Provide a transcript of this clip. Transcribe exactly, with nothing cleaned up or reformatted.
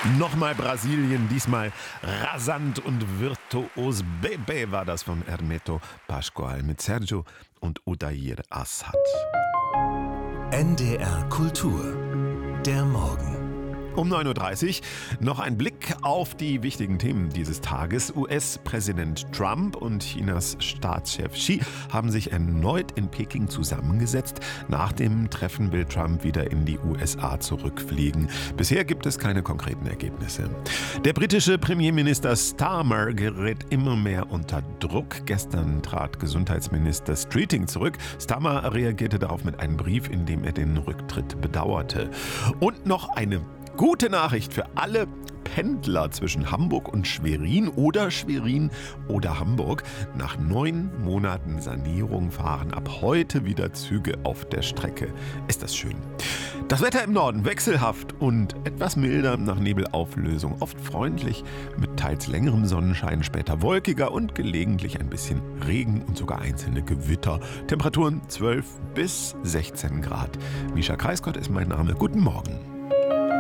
Nochmal Brasilien, diesmal rasant und virtuos. Bebe war das von Hermeto Pascoal mit Sergio und Odair Assad. N D R Kultur, der Morgen. Um neun Uhr dreißig noch ein Blick auf die wichtigen Themen dieses Tages. U S-Präsident Trump und Chinas Staatschef Xi haben sich erneut in Peking zusammengesetzt. Nach dem Treffen will Trump wieder in die U S A zurückfliegen. Bisher gibt es keine konkreten Ergebnisse. Der britische Premierminister Starmer gerät immer mehr unter Druck. Gestern trat Gesundheitsminister Streeting zurück. Starmer reagierte darauf mit einem Brief, in dem er den Rücktritt bedauerte. Und noch eine gute Nachricht für alle Pendler zwischen Hamburg und Schwerin oder Schwerin oder Hamburg. Nach neun Monaten Sanierung fahren ab heute wieder Züge auf der Strecke. Ist das schön. Das Wetter im Norden wechselhaft und etwas milder nach Nebelauflösung. Oft freundlich mit teils längerem Sonnenschein, später wolkiger und gelegentlich ein bisschen Regen und sogar einzelne Gewitter. Temperaturen zwölf bis sechzehn Grad. Mischa Kreisgott ist mein Name. Guten Morgen.